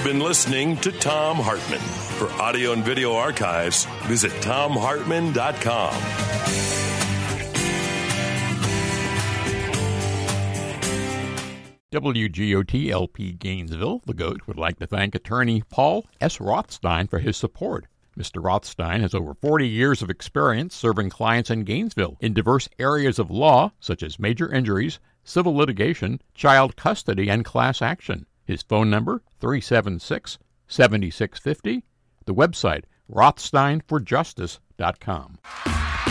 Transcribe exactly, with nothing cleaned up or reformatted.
You've been listening to Thom Hartmann. For audio and video archives, visit thom hartmann dot com. W G O T L P Gainesville, the GOAT, would like to thank attorney Paul S. Rothstein for his support. Mister Rothstein has over forty years of experience serving clients in Gainesville in diverse areas of law, such as major injuries, civil litigation, child custody, and class action. His phone number, three seven six, seven six five zero. The website, rothstein for justice dot com.